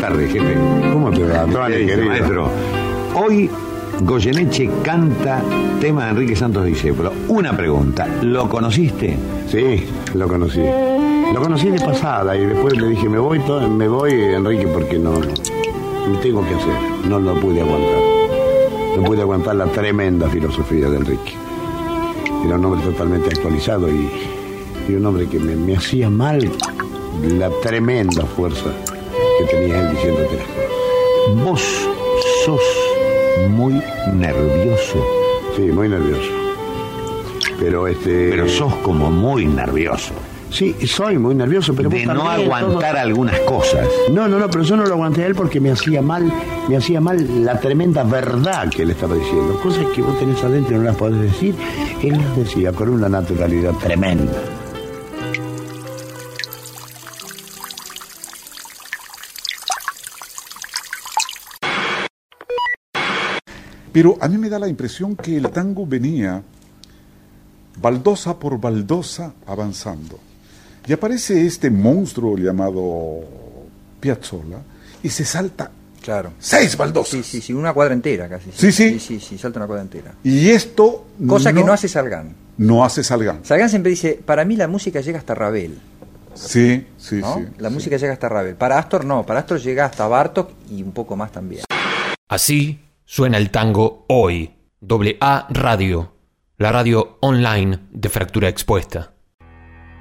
tardes, jefe. ¿Cómo te va, Tony, querido maestro? Hoy Goyeneche canta tema de Enrique Santos Discépolo. Una pregunta, ¿lo conociste? Sí, lo conocí. Lo conocí de pasada y después le dije, me voy, Enrique, porque no tengo que hacer. No lo pude aguantar. No pude aguantar la tremenda filosofía de Enrique. Era un hombre totalmente actualizado y un hombre que me hacía mal la tremenda fuerza que tenía él diciéndote las cosas. Vos sos muy nervioso. Sí, muy nervioso. Pero sos como muy nervioso. Sí, soy muy nervioso, pero de no aguantar algunas cosas. No, pero yo no lo aguanté a él porque me hacía mal la tremenda verdad que él estaba diciendo. Cosas que vos tenés adentro y no las podés decir, él las decía con una naturalidad tremenda. Pero a mí me da la impresión que el tango venía baldosa por baldosa avanzando. Y aparece este monstruo llamado Piazzolla y se salta 6 baldosas. Sí, una cuadra entera casi. Sí, salta una cuadra entera. Y esto... Cosa que no hace Salgán. No hace Salgán. Salgán siempre dice, para mí la música llega hasta Ravel. Sí. La música llega hasta Ravel. Para Astor no, para Astor llega hasta Bartók y un poco más también. Así suena el tango hoy. AA Radio, la radio online de Fractura Expuesta.